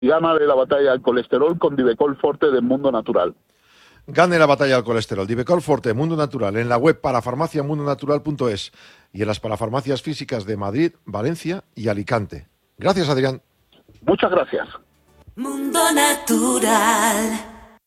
y gánale la batalla al colesterol con Divecol Forte de Mundo Natural. Gane la batalla al colesterol. Divecol Forte, Mundo Natural, en la web parafarmaciamundonatural.es y en las parafarmacias físicas de Madrid, Valencia y Alicante. Gracias, Adrián. Muchas gracias. Mundo Natural.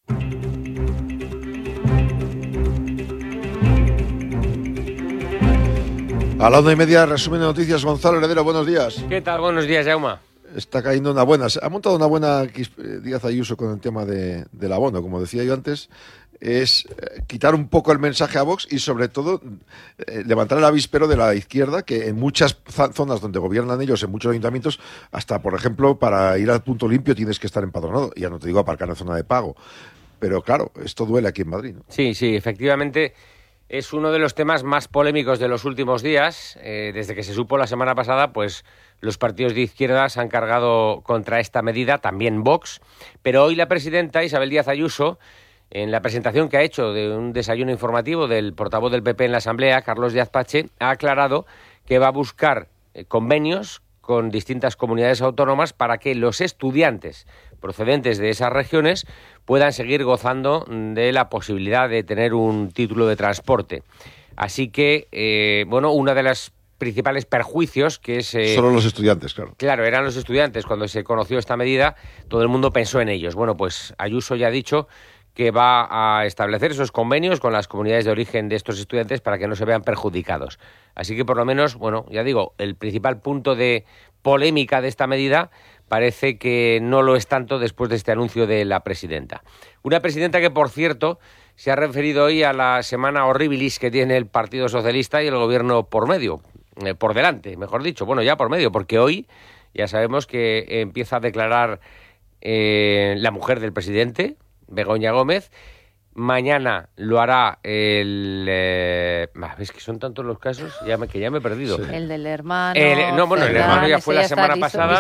A la 1:30, resumen de noticias, Gonzalo Heredero, buenos días. ¿Qué tal? Buenos días, Jaume. Está cayendo una buena, ha montado una buena Díaz Ayuso con el tema del abono, como decía yo antes, es quitar un poco el mensaje a Vox y sobre todo levantar el avispero de la izquierda, que en muchas zonas donde gobiernan ellos, en muchos ayuntamientos, hasta por ejemplo para ir al punto limpio tienes que estar empadronado, ya no te digo aparcar en zona de pago, pero claro, esto duele aquí en Madrid, ¿no? Sí, efectivamente. Es uno de los temas más polémicos de los últimos días. Desde que se supo la semana pasada, pues los partidos de izquierda se han cargado contra esta medida, también Vox. Pero hoy la presidenta Isabel Díaz Ayuso, en la presentación que ha hecho de un desayuno informativo del portavoz del PP en la Asamblea, Carlos Díaz Pache, ha aclarado que va a buscar convenios con distintas comunidades autónomas para que los estudiantes procedentes de esas regiones puedan seguir gozando de la posibilidad de tener un título de transporte. Así que, una de las principales perjuicios que es... Solo los estudiantes, claro. Claro, eran los estudiantes. Cuando se conoció esta medida, todo el mundo pensó en ellos. Bueno, pues Ayuso ya ha dicho que va a establecer esos convenios con las comunidades de origen de estos estudiantes para que no se vean perjudicados. Así que por lo menos, ya digo, el principal punto de polémica de esta medida parece que no lo es tanto después de este anuncio de la presidenta. Una presidenta que, por cierto, se ha referido hoy a la semana horribilis que tiene el Partido Socialista y el Gobierno por delante, mejor dicho. Bueno, ya por medio, porque hoy ya sabemos que empieza a declarar la mujer del presidente, Begoña Gómez. Mañana lo hará es que son tantos los casos que ya me he perdido. Sí. El del hermano. El hermano ya fue la semana pasada.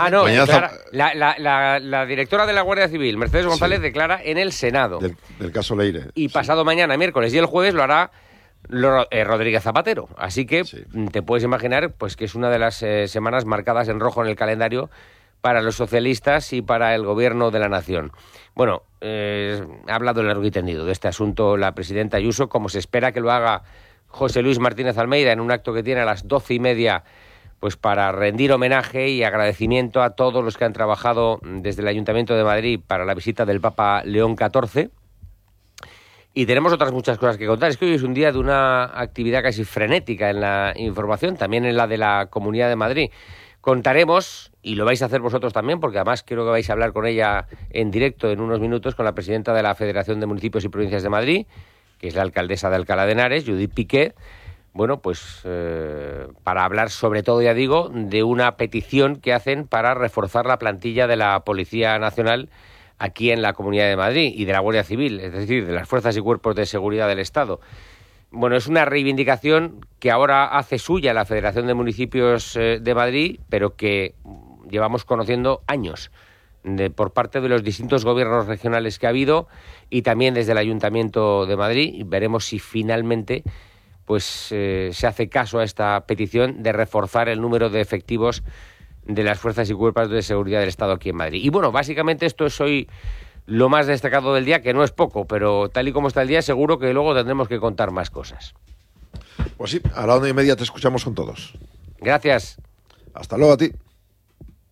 La directora de la Guardia Civil, Mercedes González, declara en el Senado. Del caso Leire. Y pasado mañana, miércoles, y el jueves lo hará Rodríguez Zapatero. Así que te puedes imaginar pues que es una de las semanas marcadas en rojo en el calendario para los socialistas y para el gobierno de la nación. Bueno, ha hablado largo y tendido de este asunto la presidenta Ayuso, como se espera que lo haga José Luis Martínez Almeida en un acto que tiene a las 12:30, pues para rendir homenaje y agradecimiento a todos los que han trabajado desde el Ayuntamiento de Madrid para la visita del Papa León XIV. Y tenemos otras muchas cosas que contar. Es que hoy es un día de una actividad casi frenética en la información, también en la de la Comunidad de Madrid. Contaremos, y lo vais a hacer vosotros también, porque además creo que vais a hablar con ella en directo en unos minutos, con la presidenta de la Federación de Municipios y Provincias de Madrid, que es la alcaldesa de Alcalá de Henares, Judith Piqué. Bueno, pues para hablar sobre todo, ya digo, de una petición que hacen para reforzar la plantilla de la Policía Nacional aquí en la Comunidad de Madrid y de la Guardia Civil, es decir, de las fuerzas y cuerpos de seguridad del Estado. Bueno, es una reivindicación que ahora hace suya la Federación de Municipios de Madrid, pero que llevamos conociendo años por parte de los distintos gobiernos regionales que ha habido y también desde el Ayuntamiento de Madrid. Y veremos si finalmente pues se hace caso a esta petición de reforzar el número de efectivos de las fuerzas y cuerpos de seguridad del Estado aquí en Madrid. Y bueno, básicamente esto es hoy lo más destacado del día, que no es poco, pero tal y como está el día, seguro que luego tendremos que contar más cosas. Pues sí, a la 1:30 te escuchamos con todos. Gracias. Hasta luego a ti.